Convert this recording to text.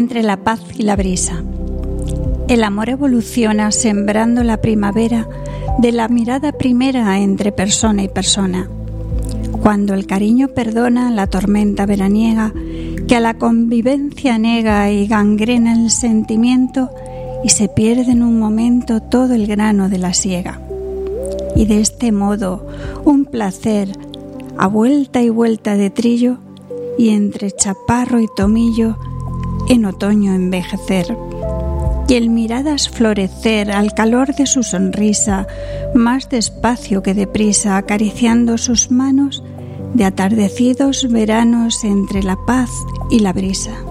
entre la paz y la brisa. El amor evoluciona sembrando la primavera de la mirada primera entre persona y persona. Cuando el cariño perdona la tormenta veraniega que a la convivencia nega y gangrena el sentimiento, y se pierde en un momento todo el grano de la siega. Y de este modo un placer a vuelta y vuelta de trillo, y entre chaparro y tomillo en otoño envejecer, y el miradas florecer al calor de su sonrisa, más despacio que deprisa, acariciando sus manos de atardecidos veranos entre la paz y la brisa.